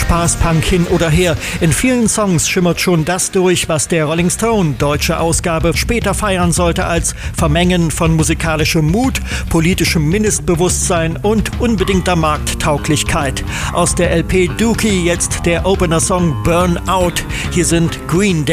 Spaßpunk hin oder her. In vielen Songs schimmert schon das durch, was der Rolling Stone deutsche Ausgabe später feiern sollte als Vermengen von musikalischem Mut, politischem Mindestbewusstsein und unbedingter Markttauglichkeit. Aus der LP Dookie jetzt der Opener-Song Burn Out. Hier sind Green Day.